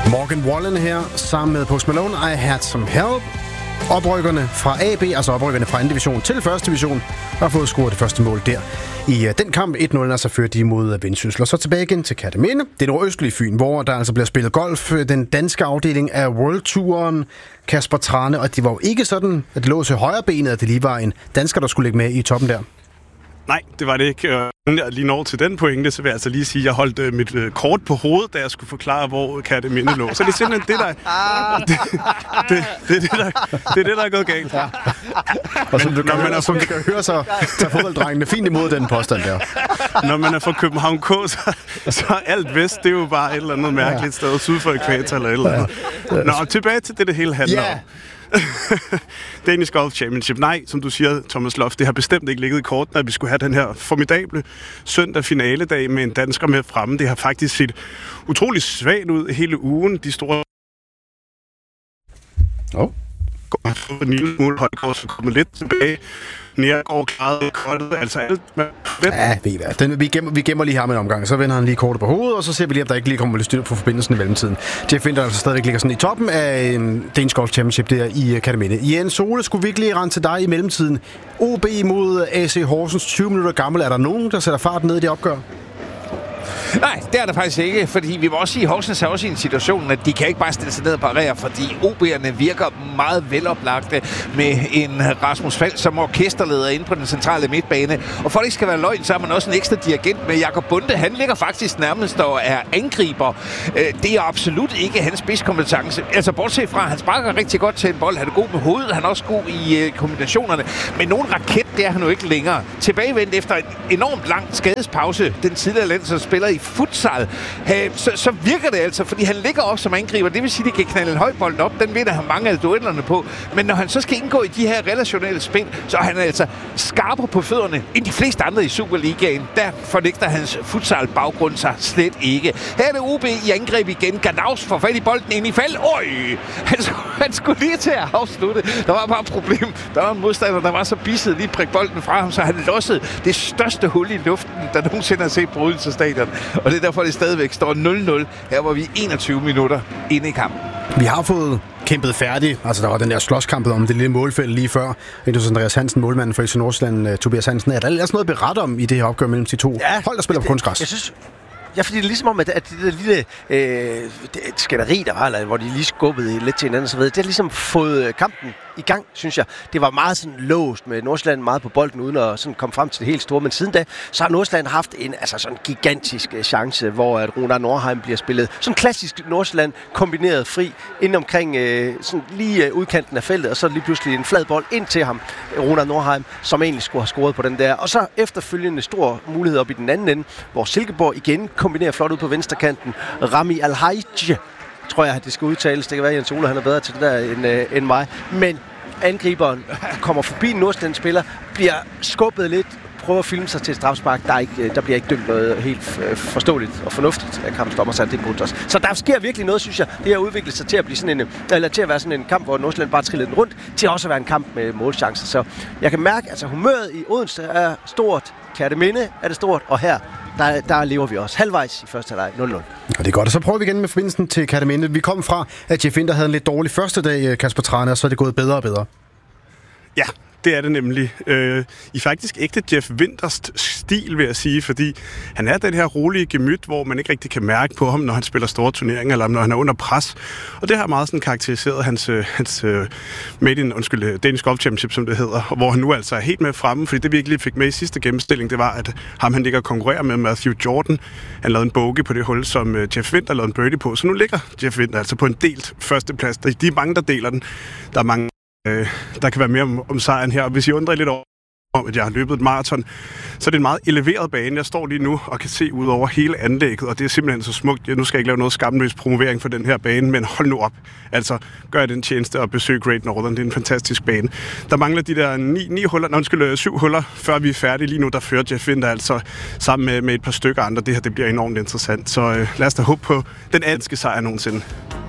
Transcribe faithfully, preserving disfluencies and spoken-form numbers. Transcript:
Morgan Wallen her, sammen med Post Malone, I Had Some Help. Oprykkerne fra A B, altså oprykkerne fra anden division til første division, har fået scoret det første mål der. I uh, den kamp et nul, altså førte de mod Vendsyssel. Og så tilbage igen til Kerteminde, det nordøstlige Fyn, hvor der altså bliver spillet golf. Den danske afdeling af World Touren, Kasper Trane, og det var jo ikke sådan, at det lå til højre benet, at det lige var en dansker, der skulle ligge med i toppen der. Nej, det var det ikke. Jeg lige når til den pointe, så vil jeg altså lige sige, at jeg holdt uh, mit uh, kort på hovedet, da jeg skulle forklare, hvor Kerteminde lå. Så det er simpelthen det, der, det, det, det, det, der, det er det, der er gået galt. Ja. Og som du kan, høre, som du kan høre, så tager fodbolddrengene fint imod den påstand der. Når man er fra København K, så, så er alt vest, det er jo bare et eller andet mærkeligt sted, syd for ekvator eller et eller andet. Nå, tilbage til det, det hele handler om. Danish Golf Championship. Nej, som du siger, Thomas Loft, det har bestemt ikke ligget i kortene, at vi skulle have den her formidable søndag finaledag med en dansker med fremme. Det har faktisk set utrolig svagt ud hele ugen. De store... Åh. Oh. En lille smule Højgaard, så kommer lidt tilbage. Nærgaard klarede kortet, altså alt med... Ja, ved I hvad. Den, vi, gemmer, vi gemmer lige ham en omgang, så vender han lige kortet på hovedet, og så ser vi lige, om der ikke lige kommer lidt styr på forbindelsen i mellemtiden. Jeff Winter altså stadigvæk ligger sådan i toppen af um, Danish Golf Championship der i uh, Kerteminde. Jens Sole, skulle vi ikke lige rende til dig i mellemtiden? O B mod A C Horsens, tyve minutter gammel. Er der nogen, der sætter farten ned i det opgør? Nej, det er der faktisk ikke, fordi vi må også sige, at Horsens er også i en situation, at de kan ikke bare stille sig ned og parere, fordi O B'erne virker meget veloplagte med en Rasmus Falk som orkesterleder inde på den centrale midtbane. Og for det ikke skal være løgn, så har man også en ekstra dirigent med Jakob Bunde. Han ligger faktisk nærmest og er angriber. Det er absolut ikke hans spidskompetence. Altså bortset fra, at han sparker rigtig godt til en bold. Han er god med hovedet, han er også god i kombinationerne. Men nogen raket, det er han jo ikke længere. Tilbagevendt efter en enormt lang skadespause, den tidligere landsholdsspiller i futsal, så, så virker det altså, fordi han ligger op som angriber. Det vil sige, at de kan knalde en høj bold op. Den vinder han mange af duellerne på. Men når han så skal indgå i de her relationelle spil, så er han altså skarpere på fødderne end de fleste andre i Superligaen. Der fornægter hans futsal baggrund sig slet ikke. Her er det O B i angreb igen. Gadaus får fat i bolden ind i fald. Øj! Han, han skulle lige til at afslutte. Der var bare et problem. Der var en modstander, der var så bisset lige prik bolden fra ham, så han lossede det største hul i luften, der nogensinde har set på Odense Stadion. Og det er derfor, det stadigvæk står nul nul. Her var vi enogtyve minutter inde i kampen. Vi har fået kæmpet færdigt. Altså, der var den der slåskampet om det lille målfelt lige før. Indus Andreas Hansen, målmanden for F C Nordsjælland, Tobias Hansen. Er der ellers noget at berette om i det her opgør mellem de to ja, hold, der spiller på kunstgræs? Jeg synes... Ja, fordi det er ligesom om, at, at det der lille øh, skænderi, der var, eller, hvor de lige skubbede lidt til hinanden, så ved, det har ligesom fået kampen i gang, synes jeg. Det var meget sådan låst med Nordsjælland meget på bolden, uden at sådan komme frem til det helt store. Men siden da, så har Nordsjælland haft en altså sådan gigantisk uh, chance, hvor at Runar Nordheim bliver spillet. Sådan klassisk Nordsjælland kombineret fri, ind omkring uh, sådan lige uh, udkanten af feltet, og så lige pludselig en flad bold ind til ham, Runar Nordheim, som egentlig skulle have scoret på den der. Og så efterfølgende stor mulighed op i den anden ende, hvor Silkeborg igen kombinerer flot ud på venstrekanten. Rami Alhaji, tror jeg, det skal udtales. Det kan være, at Jens Ole han er bedre til det der end, øh, end mig. Men angriberen kommer forbi en Nordsjællands spiller, bliver skubbet lidt, prøver at filme sig til et strafspark. Der, er ikke, der bliver ikke dømt noget helt øh, forståeligt og fornuftigt af kampsdommer Sandy Butters. Så der sker virkelig noget, synes jeg. Det har udviklet sig til at blive sådan en, eller til at være sådan en kamp, hvor Nordsjælland bare trillede den rundt, til også at være en kamp med målchancer. Så jeg kan mærke, at altså, humøret i Odense er stort. Kerteminde er det stort, og her Der, der lever vi også halvvejs i første halvleg nul nul. Og det er godt, og så prøver vi igen med forbindelsen til Kerteminde. Vi kom fra, at Jeff Winter havde en lidt dårlig første dag, Kasper Trane, og så er det gået bedre og bedre. Ja, det er det nemlig. Øh, I faktisk ægte Jeff Winters stil, vil jeg sige, fordi han er den her rolige gemyt, hvor man ikke rigtig kan mærke på ham, når han spiller store turneringer, eller når han er under pres. Og det har meget sådan karakteriseret hans, hans uh, made in, undskyld, Danish Golf Championship, som det hedder, og hvor han nu altså er helt med fremme, fordi det vi ikke lige fik med i sidste gennemstilling, det var, at ham han ligger og konkurrerer med Matthew Jordan. Han lavede en bogey på det hul, som uh, Jeff Winter lavede en birdie på, så nu ligger Jeff Winter altså på en delt førsteplads. De er mange, der deler den. Der er mange der kan være mere om, om sejren her. Og hvis I undrer lidt over, at jeg har løbet et maraton, så er det en meget eleveret bane. Jeg står lige nu og kan se ud over hele anlægget, og det er simpelthen så smukt. Nu skal jeg ikke lave noget skamløs promovering for den her bane, men hold nu op. Altså, gør jeg den tjeneste og besøg Great Northern. Det er en fantastisk bane. Der mangler de der ni, ni huller, nej, undskyld, syv huller, før vi er færdige. Lige nu, der fører Jeff Winter altså sammen med, med et par stykker andre. Det her, det bliver enormt interessant. Så øh, lad os da håbe på den danske sejr nogensinde.